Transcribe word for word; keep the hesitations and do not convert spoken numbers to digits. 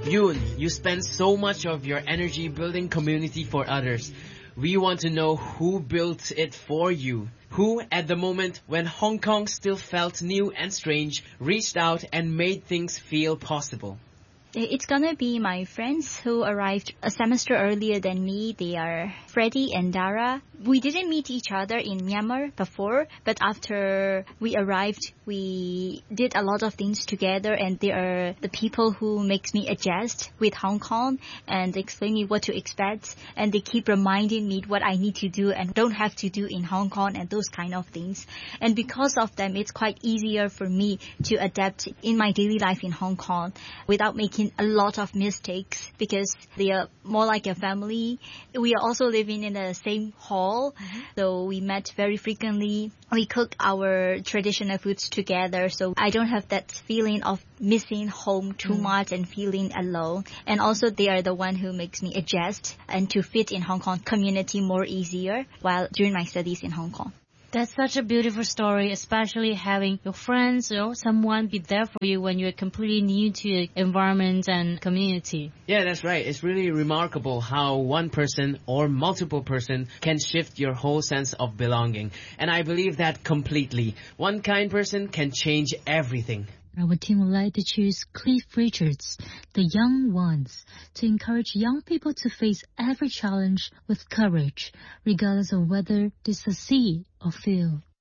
Yoon, you spend so much of your energy building community for others. We want to know who built it for you. Who, at the moment when Hong Kong still felt new and strange, reached out and made things feel possible? It's gonna be my friends who arrived a semester earlier than me. They are Freddie and Dara. We didn't meet each other in Myanmar before, but after we arrived, we did a lot of things together, and they are the people who makes me adjust with Hong Kong and explain me what to expect, and they keep reminding me what I need to do and don't have to do in Hong Kong and those kind of things. And because of them, it's quite easier for me to adapt in my daily life in Hong Kong without making a lot of mistakes, because they are more like a family. We are also living in the same hall, mm-hmm. so we met very frequently. We cook our traditional foods together, so I don't have that feeling of missing home too mm. much and feeling alone. And also they are the one who makes me adjust and to fit in Hong Kong community more easier while during my studies in Hong Kong. That's such a beautiful story, especially having your friends or someone be there for you when you're completely new to your environment and community. Yeah, that's right. It's really remarkable how one person or multiple person can shift your whole sense of belonging. And I believe that completely. One kind person can change everything. Our team would like to choose Cliff Richards, The Young Ones, to encourage young people to face every challenge with courage, regardless of whether they succeed or fail.